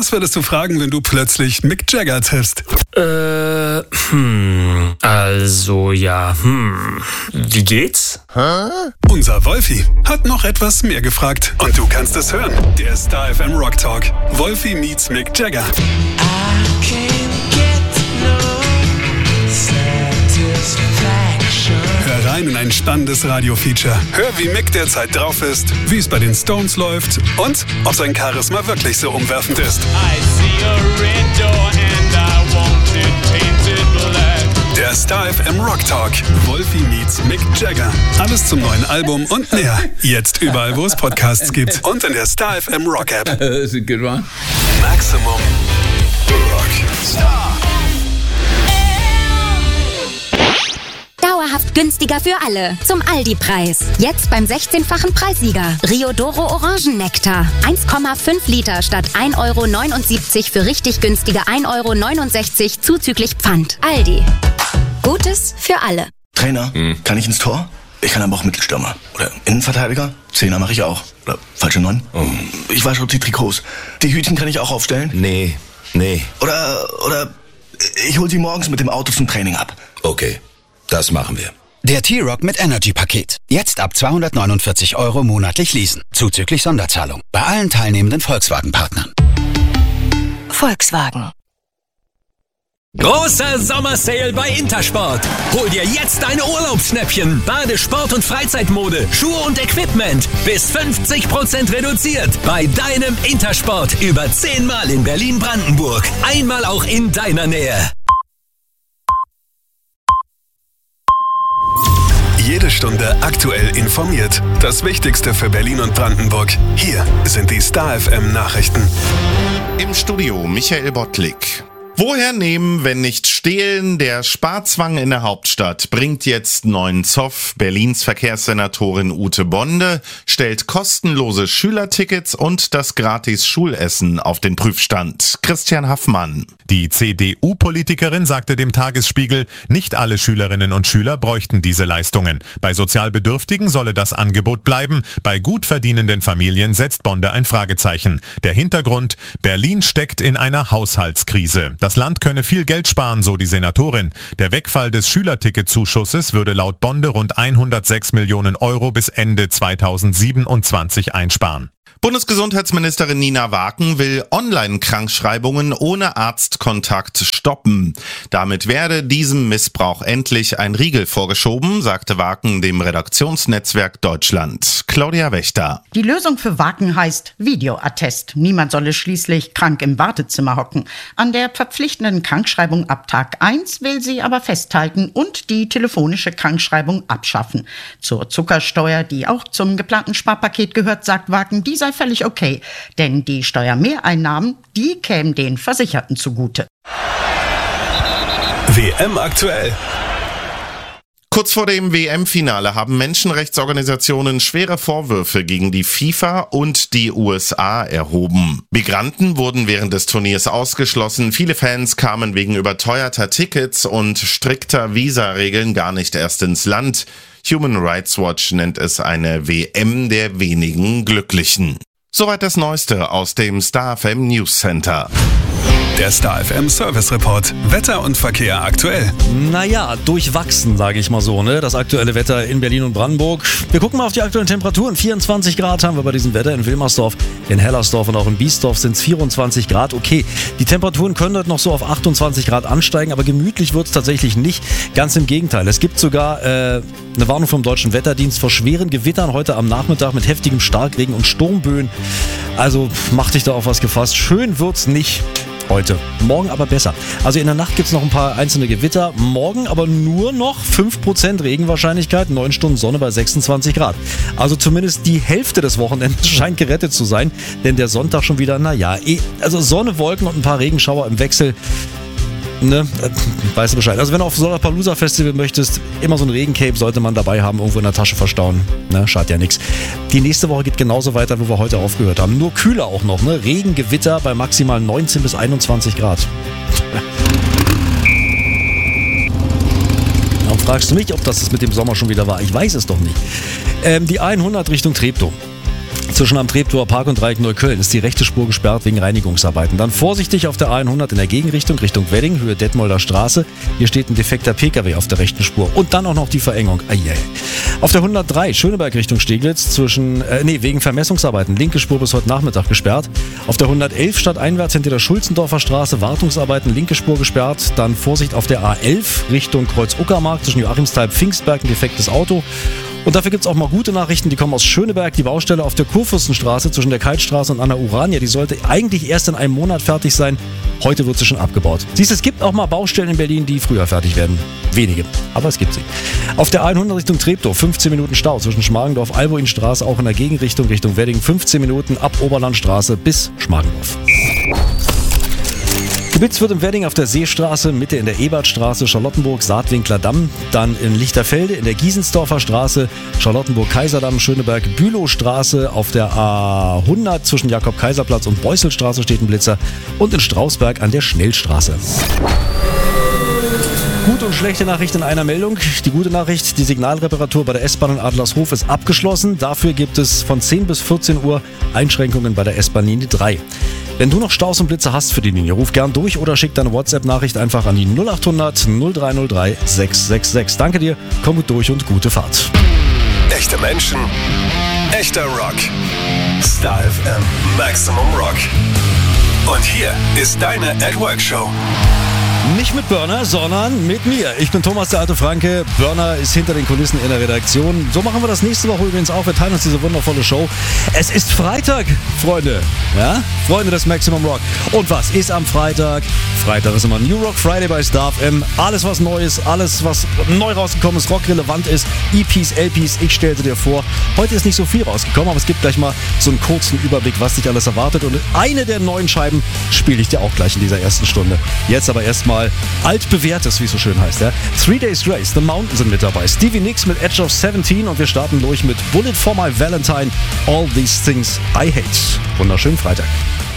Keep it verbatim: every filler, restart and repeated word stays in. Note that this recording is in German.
Was würdest du fragen, wenn du plötzlich Mick Jagger triffst? Äh, hm, also ja, hm, wie geht's? Hä? Unser Wolfi hat noch etwas mehr gefragt. Und du kannst es hören. Der Star F M Rock Talk. Wolfi meets Mick Jagger. Hör rein in ein spannendes Radio-Feature. Hör, wie Mick derzeit drauf ist, wie es bei den Stones läuft und ob sein Charisma wirklich so umwerfend ist. Der Star F M Rock Talk. Wolfi meets Mick Jagger. Alles zum neuen Album und mehr. Jetzt überall, wo es Podcasts gibt. Und in der Star F M Rock App. That's a good one. Maximum Rock Star. Dauerhaft günstiger für alle. Zum Aldi-Preis. Jetzt beim sechzehnfachen Preissieger. Riodoro Orangennektar. eins Komma fünf Liter statt ein Euro neunundsiebzig für richtig günstige ein Euro neunundsechzig zuzüglich Pfand. Aldi. Gutes für alle. Trainer, hm. kann ich ins Tor? Ich kann aber auch Mittelstürmer. Oder Innenverteidiger? Zehner mache ich auch. Oder falsche Neun? Oh. Ich wasche die Trikots. Die Hütchen kann ich auch aufstellen? Nee, nee. Oder, oder ich hol sie morgens mit dem Auto zum Training ab. Okay. Das machen wir. Der T-Rock mit Energy-Paket. Jetzt ab zweihundertneunundvierzig Euro monatlich leasen. Zuzüglich Sonderzahlung. Bei allen teilnehmenden Volkswagen-Partnern. Volkswagen. Großer Sommersale bei Intersport. Hol dir jetzt deine Urlaubsschnäppchen. Bade-, Sport- und Freizeitmode, Schuhe und Equipment. Bis fünfzig Prozent reduziert. Bei deinem Intersport. Über zehnmal in Berlin-Brandenburg. Einmal auch in deiner Nähe. Jede Stunde aktuell informiert. Das Wichtigste für Berlin und Brandenburg. Hier sind die Star F M Nachrichten. Im Studio Michael Bottlik. Woher nehmen, wenn nicht stehlen? Der Sparzwang in der Hauptstadt bringt jetzt neuen Zoff. Berlins Verkehrssenatorin Ute Bonde stellt kostenlose Schülertickets und das gratis Schulessen auf den Prüfstand. Christian Haffmann. Die C D U-Politikerin sagte dem Tagesspiegel, nicht alle Schülerinnen und Schüler bräuchten diese Leistungen. Bei sozial Bedürftigen solle das Angebot bleiben. Bei gut verdienenden Familien setzt Bonde ein Fragezeichen. Der Hintergrund: Berlin steckt in einer Haushaltskrise. Das Land könne viel Geld sparen, so die Senatorin. Der Wegfall des Schülerticketzuschusses würde laut Bonde rund hundertsechs Millionen Euro bis Ende zweitausendsiebenundzwanzig einsparen. Bundesgesundheitsministerin Nina Waken will Online-Krankschreibungen ohne Arztkontakt stoppen. Damit werde diesem Missbrauch endlich ein Riegel vorgeschoben, sagte Waken dem Redaktionsnetzwerk Deutschland. Claudia Wächter. Die Lösung für Waken heißt Videoattest. Niemand solle schließlich krank im Wartezimmer hocken. An der verpflichtenden Krankschreibung ab Tag eins will sie aber festhalten und die telefonische Krankschreibung abschaffen. Zur Zuckersteuer, die auch zum geplanten Sparpaket gehört, sagt Waken, die sei völlig okay, denn die Steuermehreinnahmen, die kämen den Versicherten zugute. W M aktuell. Kurz vor dem W M-Finale haben Menschenrechtsorganisationen schwere Vorwürfe gegen die FIFA und die U S A erhoben. Migranten wurden während des Turniers ausgeschlossen, viele Fans kamen wegen überteuerter Tickets und strikter Visa-Regeln gar nicht erst ins Land. Human Rights Watch nennt es eine W M der wenigen Glücklichen. Soweit das Neueste aus dem Star F M News Center. Der Star F M Service Report. Wetter und Verkehr aktuell. Naja, durchwachsen, sage ich mal so, ne? Das aktuelle Wetter in Berlin und Brandenburg. Wir gucken mal auf die aktuellen Temperaturen. vierundzwanzig Grad haben wir bei diesem Wetter in Wilmersdorf, in Hellersdorf und auch in Biesdorf sind es vierundzwanzig Grad. Okay, die Temperaturen können dort noch so auf achtundzwanzig Grad ansteigen, aber gemütlich wird es tatsächlich nicht. Ganz im Gegenteil. Es gibt sogar äh, eine Warnung vom Deutschen Wetterdienst vor schweren Gewittern heute am Nachmittag mit heftigem Starkregen und Sturmböen. Also mach dich da auf was gefasst. Schön wird's nicht. Heute. Morgen aber besser. Also in der Nacht gibt es noch ein paar einzelne Gewitter. Morgen aber nur noch fünf Prozent Regenwahrscheinlichkeit, neun Stunden Sonne bei sechsundzwanzig Grad. Also zumindest die Hälfte des Wochenendes scheint gerettet zu sein. Denn der Sonntag schon wieder, naja, also Sonne, Wolken und ein paar Regenschauer im Wechsel. Ne, weißt du Bescheid. Also wenn du auf Lollapalooza Festival möchtest, immer so ein Regencape sollte man dabei haben, irgendwo in der Tasche verstauen. Ne, schadet ja nichts. Die nächste Woche geht genauso weiter, wo wir heute aufgehört haben. Nur kühler auch noch, ne? Regen, Gewitter bei maximal neunzehn bis einundzwanzig Grad. Dann fragst du mich, ob das mit dem Sommer schon wieder war. Ich weiß es doch nicht. Ähm, die hundert Richtung Treptow. Zwischen am Treptower Park und Dreieck Neukölln ist die rechte Spur gesperrt wegen Reinigungsarbeiten. Dann vorsichtig auf der A hundert in der Gegenrichtung Richtung Wedding, Höhe Detmolder Straße. Hier steht ein defekter Pkw auf der rechten Spur. Und dann auch noch die Verengung. Eieiei. Auf der hundertdrei Schöneberg Richtung Steglitz zwischen, äh, nee, wegen Vermessungsarbeiten. Linke Spur bis heute Nachmittag gesperrt. Auf der hundertelf stadteinwärts hinter der Schulzendorfer Straße Wartungsarbeiten, linke Spur gesperrt. Dann Vorsicht auf der A elf Richtung Kreuz-Uckermark zwischen Joachimsthal Pfingstberg, ein defektes Auto. Und dafür gibt's auch mal gute Nachrichten, die kommen aus Schöneberg. Die Baustelle auf der Kurfürstenstraße zwischen der Kaltstraße und Anna Urania, die sollte eigentlich erst in einem Monat fertig sein. Heute wird sie schon abgebaut. Siehst du, es gibt auch mal Baustellen in Berlin, die früher fertig werden. Wenige, aber es gibt sie. Auf der A hundert Richtung Treptow, fünfzehn Minuten Stau zwischen Schmargendorf, Alboinstraße, auch in der Gegenrichtung Richtung Wedding, fünfzehn Minuten ab Oberlandstraße bis Schmargendorf. Geblitzt wird im Wedding auf der Seestraße, Mitte in der Ebertstraße, Charlottenburg, Saatwinkler Damm, dann in Lichterfelde in der Giesensdorfer Straße, Charlottenburg-Kaiserdamm, Schöneberg, Bülowstraße, auf der A hundert zwischen Jakob-Kaiser-Platz und Beusselstraße steht ein Blitzer und in Strausberg an der Schnellstraße. Gute und schlechte Nachricht in einer Meldung. Die gute Nachricht, die Signalreparatur bei der S-Bahn in Adlershof ist abgeschlossen. Dafür gibt es von zehn bis vierzehn Uhr Einschränkungen bei der S-Bahn-Linie drei. Wenn du noch Staus und Blitze hast für die Linie, ruf gern durch oder schick deine WhatsApp-Nachricht einfach an die null acht hundert null drei null drei sechs sechs sechs. Danke dir, komm gut durch und gute Fahrt. Echte Menschen, echter Rock. Star F M Maximum Rock. Und hier ist deine At Work Show. Nicht mit Burner, sondern mit mir. Ich bin Thomas, der alte Franke. Burner ist hinter den Kulissen in der Redaktion. So machen wir das nächste Woche übrigens auch. Wir teilen uns diese wundervolle Show. Es ist Freitag, Freunde. Ja? Freunde des Maximum Rock. Und was ist am Freitag? Freitag ist immer New Rock Friday bei Star F M. Alles, was neu ist, alles, was neu rausgekommen ist, rockrelevant ist. E Ps, L Ps, ich stellte dir vor. Heute ist nicht so viel rausgekommen, aber es gibt gleich mal so einen kurzen Überblick, was dich alles erwartet. Und eine der neuen Scheiben spiele ich dir auch gleich in dieser ersten Stunde. Jetzt aber erstmal altbewährtes, wie es so schön heißt. Ja? Three Days Grace, The Mountain sind mit dabei. Stevie Nicks mit Edge of seventeen und wir starten durch mit Bullet for My Valentine, All These Things I Hate. Wunderschönen Freitag.